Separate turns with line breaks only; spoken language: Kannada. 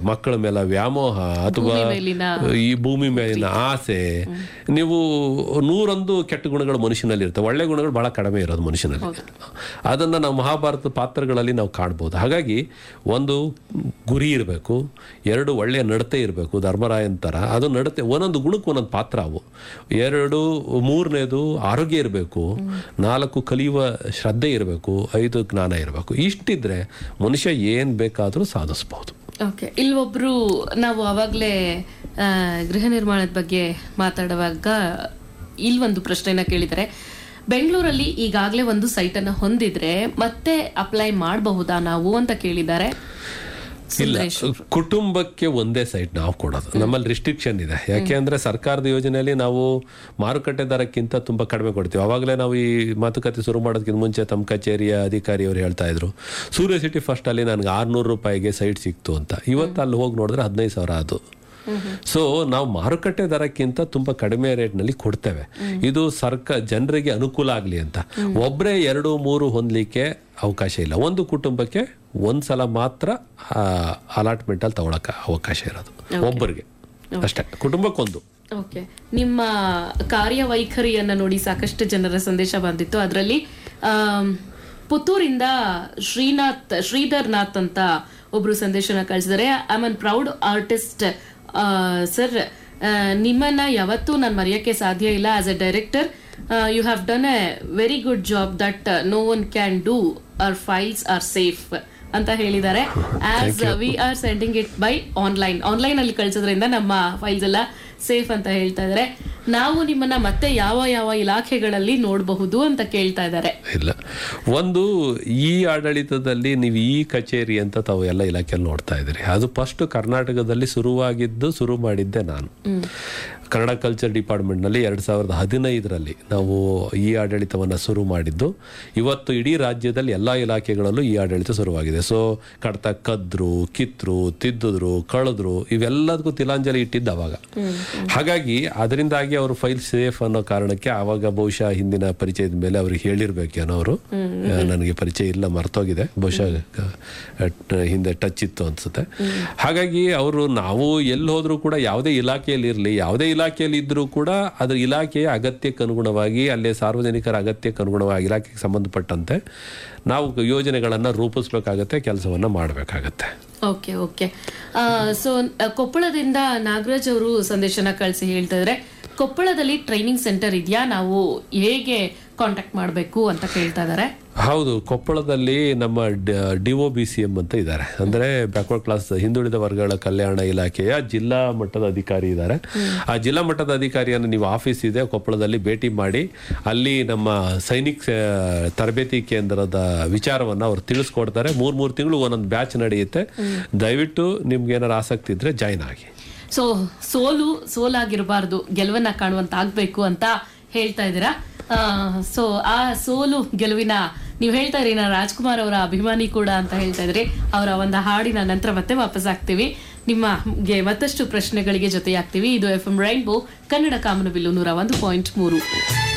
ಮಕ್ಕಳ ಮೇಲೆ ವ್ಯಾಮೋಹ ಅಥವಾ ಈ ಭೂಮಿ ಮೇಲಿನ ಆಸೆ, ನೀವು 101 ಕೆಟ್ಟ ಗುಣಗಳು ಮನುಷ್ಯನಲ್ಲಿ ಇರ್ತವೆ, ಒಳ್ಳೆ ಗುಣಗಳು ಬಹಳ ಕಡಿಮೆ ಇರೋದು ಮನುಷ್ಯನಲ್ಲಿ. ಅದನ್ನ ನಾವು ಮಹಾಭಾರತ ಪಾತ್ರಗಳಲ್ಲಿ ನಾವು ಕಾಣ್ಬೋದು. ಹಾಗಾಗಿ ಒಂದು ಗುರಿ ಇರಬೇಕು, 2 ಒಳ್ಳೆಯ ನಡತೆ ಇರಬೇಕು, ಧರ್ಮರಾಯನ್ ಥರ. ಅದು ನಡತೆ ಒಂದೊಂದು ಗುಣಕ್ಕೆ ಒಂದೊಂದು ಪಾತ್ರ ಅವು. 3ನೇದು ಆರೋಗ್ಯ ಇರಬೇಕು, 4 ಕಲಿಯುವ ಶ್ರದ್ಧೆ ಇರಬೇಕು, 5 ಜ್ಞಾನ ಇರಬೇಕು. ಇಷ್ಟಿದ್ರೆ ಮನುಷ್ಯ ಏನ್ ಬೇಕಾದ್ರೂ ಸಾಧಿಸಬಹುದು.
ಓಕೆ, ಇಲ್ಲೊಬ್ರು ನಾವು ಅವಾಗಲೇ ಗೃಹ ನಿರ್ಮಾಣದ ಬಗ್ಗೆ ಮಾತಾಡುವಾಗ ಇಲ್ಲೊಂದು ಪ್ರಶ್ನೆನ ಕೇಳಿದರೆ, ಬೆಂಗಳೂರಲ್ಲಿ ಈಗಾಗಲೇ ಒಂದು ಸೈಟ್ ಅನ್ನ ಹೊಂದಿದ್ರೆ ಮತ್ತೆ ಅಪ್ಲೈ ಮಾಡಬಹುದಾ ನಾವು ಅಂತ ಕೇಳಿದ್ದಾರೆ.
ಇಲ್ಲ, ಕುಟುಂಬಕ್ಕೆ ಒಂದೇ ಸೈಟ್ ನಾವು ಕೊಡೋದು. ನಮ್ಮಲ್ಲಿ ರಿಸ್ಟ್ರಿಕ್ಷನ್ ಇದೆ. ಯಾಕೆ ಅಂದ್ರೆ ಸರ್ಕಾರದ ಯೋಜನೆಯಲ್ಲಿ ನಾವು ಮಾರುಕಟ್ಟೆ ದರಕ್ಕಿಂತ ತುಂಬಾ ಕಡಿಮೆ ಕೊಡ್ತೀವಿ. ಅವಾಗಲೇ ನಾವು ಈ ಮಾತುಕತೆ ಶುರು ಮಾಡೋದಕ್ಕಿಂತ ಮುಂಚೆ ತಮ್ಮ ಕಚೇರಿಯ ಅಧಿಕಾರಿಯವರು ಹೇಳ್ತಾ ಇದ್ರು, ಸೂರ್ಯ ಸಿಟಿ ಫಸ್ಟ್ ಅಲ್ಲಿ ನನಗೆ 600 ರೂಪಾಯಿಗೆ ಸೈಟ್ ಸಿಕ್ತು ಅಂತ. ಇವತ್ತು ಅಲ್ಲಿ ಹೋಗಿ ನೋಡಿದ್ರೆ 15,000 ಅದು. ಸೊ ನಾವು ಮಾರುಕಟ್ಟೆ ದರಕ್ಕಿಂತ ತುಂಬಾ ಕಡಿಮೆ ರೇಟ್ ನಲ್ಲಿ ಕೊಡ್ತೇವೆ. ಇದು ಜನರಿಗೆ ಅನುಕೂಲ ಆಗ್ಲಿ ಅಂತ. ಒಬ್ಬರೇ 2-3 ಹೊಂದಲಿಕ್ಕೆ ಅವಕಾಶ ಇಲ್ಲ. ಒಂದು ಕುಟುಂಬಕ್ಕೆ ಒಂದ್ಸಲ ಮಾತ್ರ ಅಲಾಟ್ಮೆಂಟ್ ಅಲ್ಲಿ ತಗೊಳಕ ಅವಕಾಶ ಇರೋದು, ಒಬ್ಬರಿಗೆ ಅಷ್ಟೇ, ಕುಟುಂಬಕ್ಕೊಂದು.
ಓಕೆ, ನಿಮ್ಮ ಕಾರ್ಯವೈಖರಿಯನ್ನ ನೋಡಿ ಸಾಕಷ್ಟು ಜನರ ಸಂದೇಶ ಬಂದಿತ್ತು. ಅದರಲ್ಲಿ ಪುತ್ತೂರಿಂದ ಶ್ರೀಧರ್ ನಾಥ್ ಅಂತ ಒಬ್ರು ಸಂದೇಶನ ಕಳಿಸಿದರೆ, I am proud artist sir, ನಿಮ್ಮನ್ನ ಯಾವತ್ತೂ ನಾನು ಮರೆಯಕ್ಕೆ ಸಾಧ್ಯ ಇಲ್ಲ. As A director you have done A very good job that no one can do. Hour files are safe ಅಂತ ಹೇಳಿದ್ದಾರೆ. As we are sending it by online ಅಲ್ಲಿ ಕಳಿಸೋದ್ರಿಂದ ನಮ್ಮ ಫೈಲ್ಸ್ ಎಲ್ಲ ಸೇಫ್ ಅಂತ ಹೇಳ್ತಾ ಇದ್ದಾರೆ. ನಾವು ನಿಮ್ಮನ್ನ ಮತ್ತೆ ಯಾವ ಯಾವ ಇಲಾಖೆಗಳಲ್ಲಿ ನೋಡಬಹುದು ಅಂತ ಕೇಳ್ತಾ ಇದ್ದಾರೆ.
ಇಲ್ಲ, ಒಂದು ಈ ಆಡಳಿತದಲ್ಲಿ ನೀವು ಈ ಕಚೇರಿ ಅಂತ ತಾವು ಎಲ್ಲ ಇಲಾಖೆಯಲ್ಲಿ ನೋಡ್ತಾ ಇದ್ದೀರಿ. ಅದು ಫಸ್ಟ್ ಕರ್ನಾಟಕದಲ್ಲಿ ಶುರು ಮಾಡಿದ್ದೆ ನಾನು. ಕನ್ನಡ ಕಲ್ಚರ್ ಡಿಪಾರ್ಟ್ಮೆಂಟ್ ನಲ್ಲಿ 2015ರಲ್ಲಿ ನಾವು ಈ ಆಡಳಿತವನ್ನ ಶುರು ಮಾಡಿದ್ದು. ಇವತ್ತು ಇಡೀ ರಾಜ್ಯದಲ್ಲಿ ಎಲ್ಲಾ ಇಲಾಖೆಗಳಲ್ಲೂ ಈ ಆಡಳಿತ ಶುರುವಾಗಿದೆ. ಸೊ ಕದ್ದ್ರು, ಕಿತ್ರು, ತಿದ್ದಿದ್ರು, ಕಳೆದ್ರು, ಇವೆಲ್ಲದಕ್ಕೂ ತಿಲಾಂಜಲಿ ಇಟ್ಟಿದ್ದ ಅವಾಗ. ಹಾಗಾಗಿ ಅದರಿಂದಾಗಿ ಅವರು ಫೈಲ್ ಸೇಫ್ ಅನ್ನೋ ಕಾರಣಕ್ಕೆ ಆವಾಗ ಬಹುಶಃ ಹಿಂದಿನ ಪರಿಚಯದ ಮೇಲೆ ಅವ್ರಿಗೆ ಹೇಳಿರ್ಬೇಕೇನೋ ಅವರು. ನನಗೆ ಪರಿಚಯ ಇಲ್ಲ, ಮರ್ತೋಗಿದೆ, ಬಹುಶಃ ಹಿಂದೆ ಟಚ್ ಇತ್ತು ಅನ್ಸುತ್ತೆ. ಹಾಗಾಗಿ ಅವರು ನಾವು ಎಲ್ಲಿ ಹೋದ್ರು ಕೂಡ ಯಾವುದೇ ಇಲಾಖೆಯಲ್ಲಿ ಇರಲಿ, ಯಾವುದೇ ಇಲಾಖೆಯಲ್ಲಿ ಇದ್ರೂ ಕೂಡ ಅದರ ಇಲಾಖೆಯ ಅಗತ್ಯಕ್ಕೆ ಅನುಗುಣವಾಗಿ, ಅಲ್ಲೇ ಸಾರ್ವಜನಿಕರ ಅಗತ್ಯಕ್ಕೆ ಅನುಗುಣವಾಗಿ ಇಲಾಖೆಗೆ ಸಂಬಂಧಪಟ್ಟಂತೆ ನಾವು ಯೋಜನೆಗಳನ್ನ ರೂಪಿಸಬೇಕಾಗತ್ತೆ, ಕೆಲಸವನ್ನ ಮಾಡಬೇಕಾಗತ್ತೆ.
Okay okay. ಸೊ ಕೊಪ್ಪಳದಿಂದ ನಾಗರಾಜ್ ಅವರು ಸಂದೇಶನ ಕಳಿಸಿ ಹೇಳ್ತಾ ಇದ್ರೆ, ಕೊಪ್ಪಳದಲ್ಲಿ ಟ್ರೈನಿಂಗ್ ಸೆಂಟರ್ ಇದೆಯಾ, ನಾವು ಹೇಗೆ ಕಾಂಟ್ಯಾಕ್ಟ್ ಮಾಡಬೇಕು ಅಂತ ಕೇಳ್ತಾ ಇದ್ದಾರೆ.
ಹೌದು, ಕೊಪ್ಪಳದಲ್ಲಿ ನಮ್ಮ DOBCM ಅಂತ ಇದ್ದಾರೆ, ಅಂದ್ರೆ ಬ್ಯಾಕ್ವರ್ಡ್ ಕ್ಲಾಸ್ ಹಿಂದುಳಿದ ವರ್ಗಗಳ ಕಲ್ಯಾಣ ಇಲಾಖೆಯ ಜಿಲ್ಲಾ ಮಟ್ಟದ ಅಧಿಕಾರಿ ಇದ್ದಾರೆ. ಆ ಜಿಲ್ಲಾ ಮಟ್ಟದ ಅಧಿಕಾರಿಯನ್ನು ನೀವು ಆಫೀಸ್ ಇದೆ ಕೊಪ್ಪಳದಲ್ಲಿ ಭೇಟಿ ಮಾಡಿ, ಅಲ್ಲಿ ನಮ್ಮ ಸೈನಿಕ್ ತರಬೇತಿ ಕೇಂದ್ರದ ವಿಚಾರವನ್ನ ಅವ್ರು ತಿಳಿಸ್ಕೊಡ್ತಾರೆ. 3 ತಿಂಗಳು ಒಂದೊಂದು ಬ್ಯಾಚ್ ನಡೆಯುತ್ತೆ. ದಯವಿಟ್ಟು ನಿಮ್ಗೆ ಏನಾರು ಆಸಕ್ತಿ ಇದ್ರೆ ಜಾಯ್ನ್ ಆಗಿ.
ಸೊ ಸೋಲಾಗಿರಬಾರ್ದು, ಗೆಲುವನ್ನ ಕಾಣುವಂತ ಆಗ್ಬೇಕು ಅಂತ ಹೇಳ್ತಾ ಇದ್ದೀರಾ. ಸೊ ಆ ಸೋಲು ಗೆಲುವಿನ ನೀವು ಹೇಳ್ತಾ ಇದ್ರಿ, ನಾನು ರಾಜ್ಕುಮಾರ್ ಅವರ ಅಭಿಮಾನಿ ಕೂಡ ಅಂತ ಹೇಳ್ತಾ ಇದ್ರಿ. ಅವರ ಒಂದು ಹಾಡಿನ ನಂತರ ಮತ್ತೆ ವಾಪಸ್ ಆಗ್ತೀವಿ. ನಿಮಗೆ ಮತ್ತಷ್ಟು ಪ್ರಶ್ನೆಗಳಿಗೆ ಜೊತೆಯಾಗ್ತೀವಿ. ಇದು FM ರೈನ್ಬೋ ಕನ್ನಡ ಕಾಮನಬಿಲ್ಲು 101.3.